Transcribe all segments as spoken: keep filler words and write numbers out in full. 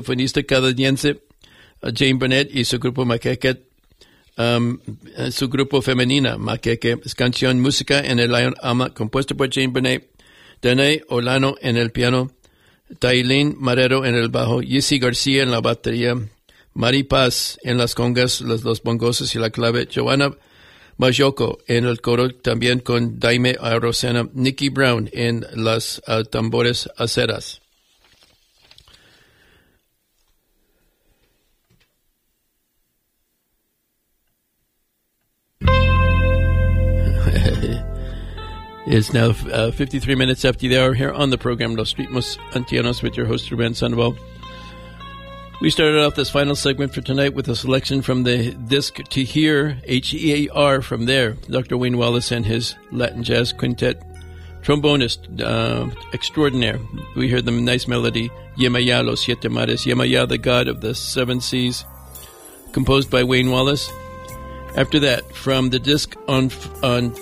saxofonista canadiense uh, Jane Burnett y su grupo Maqueque, um, su grupo femenina Maqueque, es canción Música en el Alma, compuesta por Jane Burnett, Danae Olano en el piano, Tailín Marrero en el bajo, Yissy García en la batería, Mari Paz en las congas, los, los bongos y la clave, Joanna Majoko en el coro, también con Daime Arocena, Nikki Brown en las uh, tambores aceras. It's now uh, fifty-three minutes after the hour here on the program Los Ritmos Antillanos with your host Ruben Sandoval. We started off this final segment for tonight with a selection from the disc To Hear, H E A R, from there. Doctor Wayne Wallace and his Latin Jazz Quintet. Trombonist uh, extraordinaire. We heard the nice melody, Yemaya Los Siete Mares, Yemaya, the God of the Seven Seas, composed by Wayne Wallace. After that, from the disc on... on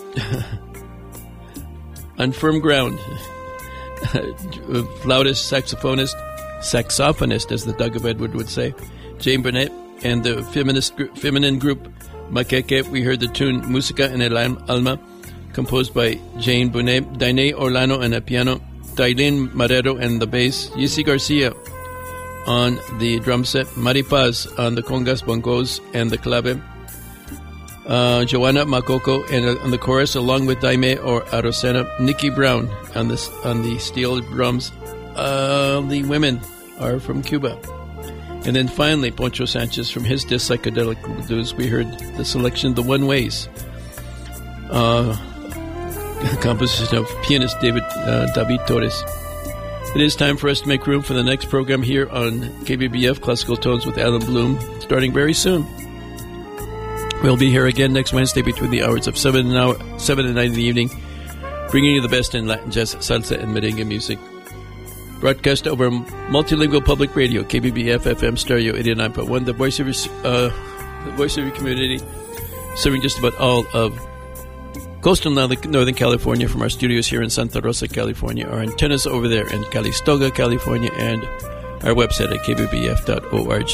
On Firm Ground, flautist, saxophonist, saxophonist, as the Doug of Edward would say, Jane Burnett, and the feminist, feminine group Maqueque. We heard the tune Música en el Alma, composed by Jane Burnett, Danae Olano on the piano, Tailín Marrero and the bass, Yissy Garcia on the drum set, Mari Paz on the congas, bongos, and the clave, Uh, Joanna Makoko and uh, on the chorus, along with Daime or Arocena, Nikki Brown on the on the steel drums. Uh, the women are from Cuba, and then finally Poncho Sanchez from his disc Psychedelic Blues. We heard the selection, The One Ways, uh, composition of pianist David uh, David Torres. It is time for us to make room for the next program here on K B B F Classical Tones with Alan Bloom, starting very soon. We'll be here again next Wednesday between the hours of seven and, hour, seven and nine in the evening, bringing you the best in Latin jazz, salsa, and merengue music. Broadcast over multilingual public radio, K B B F F M stereo eighty-nine point one, the voice of your, uh, the voice of your community, serving just about all of coastal Northern California from our studios here in Santa Rosa, California, our antennas over there in Calistoga, California, and our website at k b b f dot org.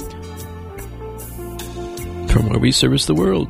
From where we service the world.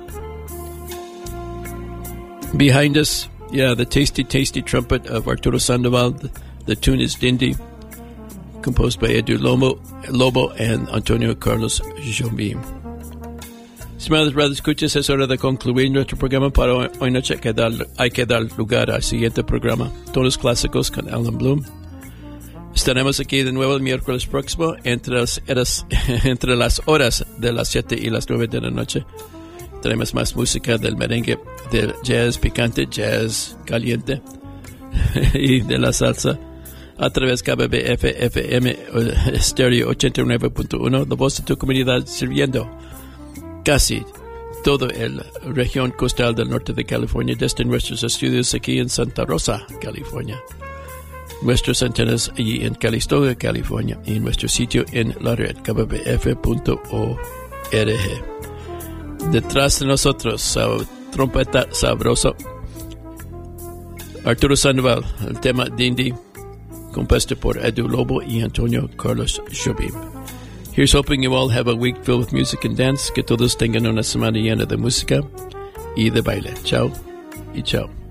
Behind us, yeah, the tasty, tasty trumpet of Arturo Sandoval. The, the tune is Dindy, composed by Edu Lobo, Lobo and Antonio Carlos Jobim. Estimados brothers, escuchas, es hora de concluir nuestro programa para hoy noche. Hay que dar, hay que dar lugar al siguiente programa, Tonos Clásicos con Alan Bloom. Estaremos aquí de nuevo el miércoles próximo entre las, eras, entre las horas de las siete y las nueve de la noche. Tenemos más música del merengue, del jazz picante, jazz caliente y de la salsa a través de K B B F F M Stereo ochenta y nueve punto uno, la voz de tu comunidad, sirviendo casi toda la región costal del norte de California desde nuestros estudios aquí en Santa Rosa, California. Nuestras antenas allí en Calistoga, California, y nuestro sitio en la red k b b f punto org. Detrás de nosotros, sab- trompeta sabroso, Arturo Sandoval, el tema Dindy, compuesto por Edu Lobo y Antonio Carlos Jobim. Here's hoping you all have a week filled with music and dance, que todos tengan una semana llena de música y de baile. Chao y chao.